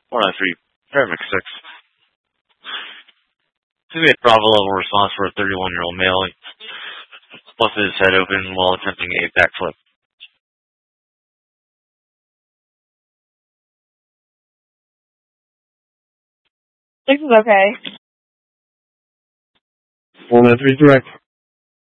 193, Paramedic 6. We made Bravo level response for a 31-year-old male. He busted his head open while attempting a backflip. This is okay. 193 direct.